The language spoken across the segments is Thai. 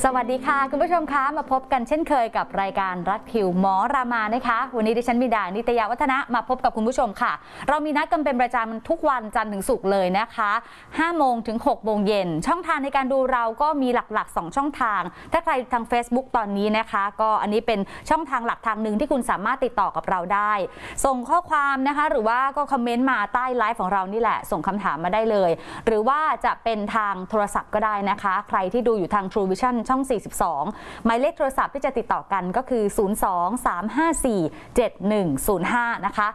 สวัสดีค่ะคุณผู้ชมคะมาพบกันเช่นเคยกับรายการรัดคิวหมอรามานะคะวันนี้ดิฉันมีดานิตยวัฒนะมาพบกับคุณผู้ชมค่ะเรามีนัดกันเป็นประจำทุกวันจันทร์ถึงศุกร์เลยนะคะ5 โมงถึง 6 โมงเย็นช่องทางในการดูเราก็มีหลักๆ2ช่องทางถ้าใครทาง Facebook ตอนนี้นะคะก็อันนี้เป็นช่องทางหลักทางหนึ่งที่คุณสามารถติดต่อกับเราได้ส่งข้อความนะคะหรือว่าก็คอมเมนต์มาใต้ไลฟ์ของเรานี่แหละส่งคำถามมาได้เลยหรือว่าจะเป็นทางโทรศัพท์ก็ได้นะคะใครที่ดูอยู่ทาง True Vision ช่อง42หมายเลขโทรศัพท์ที่จะติดต่อกันก็คือ02-354-7105นะคะ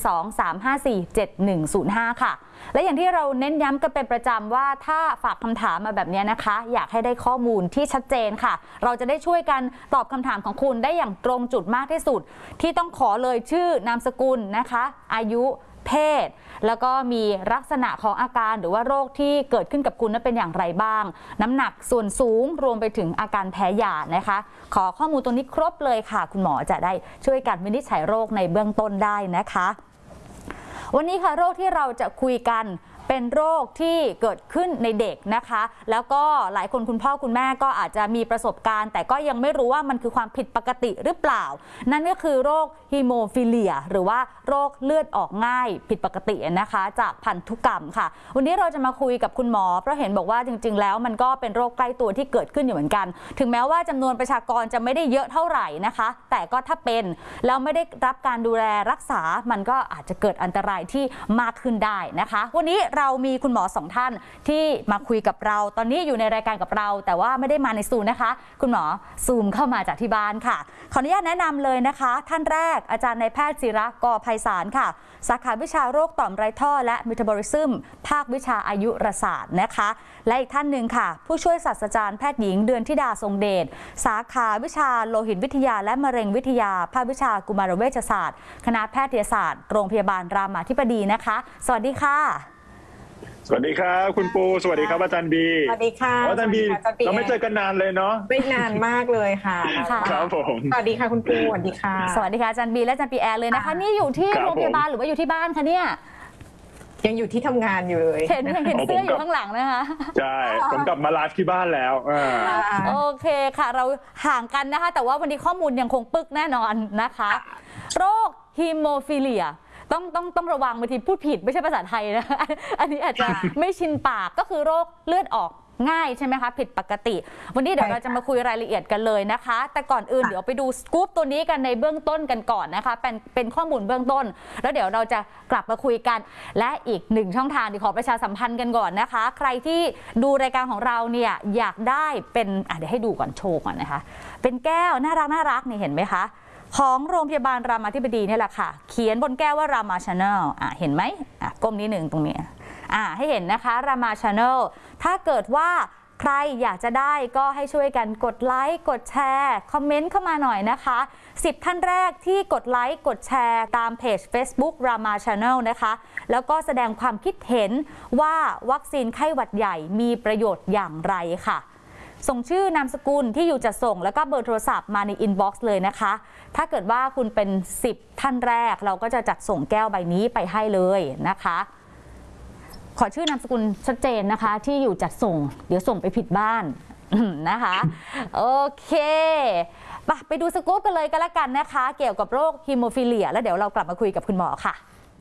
02-354-7105ค่ะและอย่างที่เราเน้นย้ำกันเป็นประจำว่าถ้าฝากคำถามมาแบบนี้นะคะอยากให้ได้ข้อมูลที่ชัดเจนค่ะเราจะได้ช่วยกันตอบคำถามของคุณได้อย่างตรงจุดมากที่สุดที่ต้องขอเลยชื่อนามสกุลนะคะอายุเพศแล้วก็มีลักษณะของอาการหรือว่าโรคที่เกิดขึ้นกับคุณนั้นเป็นอย่างไรบ้างน้ำหนักส่วนสูงรวมไปถึงอาการแพ้ยานะคะขอข้อมูลตรงนี้ครบเลยค่ะคุณหมอจะได้ช่วยกันวินิจฉัยโรคในเบื้องต้นได้นะคะวันนี้ค่ะโรคที่เราจะคุยกันเป็นโรคที่เกิดขึ้นในเด็กนะคะแล้วก็หลายคนคุณพ่อคุณแม่ก็อาจจะมีประสบการณ์แต่ก็ยังไม่รู้ว่ามันคือความผิดปกติหรือเปล่านั่นก็คือโรคฮีโมฟิเลียหรือว่าโรคเลือดออกง่ายผิดปกตินะคะจากพันธุกรรมค่ะวันนี้เราจะมาคุยกับคุณหมอเพราะเห็นบอกว่าจริงๆแล้วมันก็เป็นโรคใกล้ตัวที่เกิดขึ้นอยู่เหมือนกันถึงแม้ว่าจำนวนประชากรจะไม่ได้เยอะเท่าไหร่นะคะแต่ก็ถ้าเป็นแล้วไม่ได้รับการดูแลรักษามันก็อาจจะเกิดอันตรายที่มากขึ้นได้นะคะวันนี้เรามีคุณหมอ2ท่านที่มาคุยกับเราตอนนี้อยู่ในรายการกับเราแต่ว่าไม่ได้มาในซูมนะคะคุณหมอซูมเข้ามาจากที่บ้านค่ะขออนุญาตแนะนำเลยนะคะท่านแรกอาจารย์นายแพทย์ศิระ ก.ไพศาลค่ะสาขาวิชาโรคต่อมไรท่อและเมตาบอลิซึมภาควิชาอายุรศาสตร์นะคะและอีกท่านหนึ่งค่ะผู้ช่วยศาสตราจารย์แพทย์หญิงเดือนธิดาทรงเดชสาขาวิชาโลหิตวิทยาและมะเร็งวิทยาภาควิชากุมารเวชศาสตร์คณะแพทยศาสตร์โรงพยาบาลรามาธิบดีนะคะสวัสดีค่ะสวัสดีครับคุณปูสวัสดีครับอาจารย์บีสวัสดีค่ะอาจารย์บีเราไม่เจอกันนานเลยเนาะไม่นานมากเลยค่ะครับผมสวัสดีค่ะคุณปูสวัสดีค่ะสวัสดีค่ะอาจารย์บีและอาจารย์ปีแอร์เลยนะคะนี่อยู่ที่โรงพยาบาลหรือว่าอยู่ที่บ้านคะเนี่ยยังอยู่ที่ทำงานอยู่เลยเห็นเสื้ออยู่ข้างหลังนะคะใช่ผมกลับมาไลฟ์ที่บ้านแล้วโอเคค่ะเราห่างกันนะคะแต่ว่าวันนี้ข้อมูลยังคงปึกแน่นอนนะคะโรคฮีโมฟิเลียต้องระวังบางทีพูดผิดไม่ใช่ภาษาไทยนะอันนี้อาจจะไม่ชินปากก็คือโรคเลือดออกง่ายใช่ไหมคะผิดปกติวันนี้เดี๋ยวเราจะมาคุยรายละเอียดกันเลยนะคะแต่ก่อนอื่นเดี๋ยวไปดูสกู๊ปตัวนี้กันในเบื้องต้นกันก่อนนะคะเป็นข้อมูลเบื้องต้นแล้วเดี๋ยวเราจะกลับมาคุยกันและอีก1ช่องทางที่ขอประชาสัมพันธ์กันก่อนนะคะใครที่ดูรายการของเราเนี่ยอยากได้เป็นเดี๋ยวให้ดูก่อนโชว์ก่อนนะคะเป็นแก้วน่ารักนี่เห็นไหมคะของโรงพยาบาลรามาธิบดีนี่แหละค่ะเขียนบนแก้วว่ารามาชาแนลเห็นไหมก้มนิดหนึ่งตรงนี้ให้เห็นนะคะรามาชาแนลถ้าเกิดว่าใครอยากจะได้ก็ให้ช่วยกันกดไลค์กดแชร์คอมเมนต์เข้ามาหน่อยนะคะ10ท่านแรกที่กดไลค์กดแชร์ตามเพจ Facebook Rama Channel นะคะแล้วก็แสดงความคิดเห็นว่าวัคซีนไข้หวัดใหญ่มีประโยชน์อย่างไรค่ะส่งชื่อนามสกุลที่อยู่จัดส่งแล้วก็เบอร์โทรศัพท์มาในอินบ็อกซ์เลยนะคะถ้าเกิดว่าคุณเป็น10ท่านแรกเราก็จะจัดส่งแก้วใบนี้ไปให้เลยนะคะขอชื่อนามสกุลชัดเจนนะคะที่อยู่จัดส่งเดี๋ยวส่งไปผิดบ้านนะคะโอเคไปดูสกู๊ปกันเลยกันละกันนะคะเกี่ยวกับโรคฮีโมฟิเลียแล้วเดี๋ยวเรากลับมาคุยกับคุณหมอค่ะ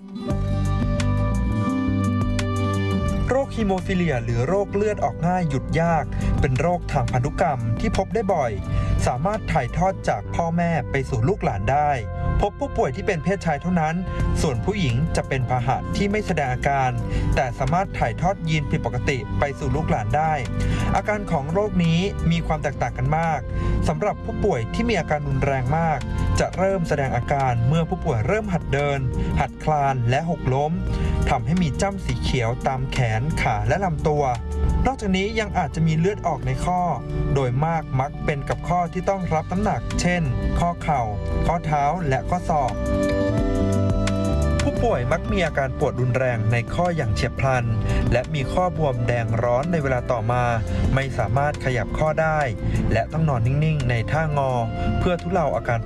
โรคฮีโมฟิเลียหรือโรคเลือดออกง่ายหยุดยากเป็นโรคทางพันธุกรรมที่พบได้บ่อยสามารถถ่ายทอดจากพ่อแม่ไปสู่ลูกหลานได้พบผู้ป่วยที่เป็นเพศชายเท่านั้นส่วนผู้หญิงจะเป็นพาหะที่ไม่แสดงอาการแต่สามารถถ่ายทอดยีนผิดปกติไปสู่ลูกหลานได้อาการของโรคนี้มีความแตกต่างกันมากสำหรับผู้ป่วยที่มีอาการรุนแรงมากจะเริ่มแสดงอาการเมื่อผู้ป่วยเริ่มหัดเดินหัดคลานและหกล้มทำให้มีจ้ำสีเขียวตามแขนขาและลำตัวนอกจากนี้ยังอาจจะมีเลือดออกในข้อโดยมากมักเป็นกับข้อที่ต้องรับน้ำหนักเช่นข้อเข่าข้อเท้าและข้อศอกผู้ป่วยมักมีอาการปวดรุนแรงในข้ออย่างเฉียบพลันและมีข้อบวมแดงร้อนในเวลาต่อมาไม่สามารถขยับข้อได้และต้องนอนนิ่งๆในท่างอเพื่อทุเลาอาการ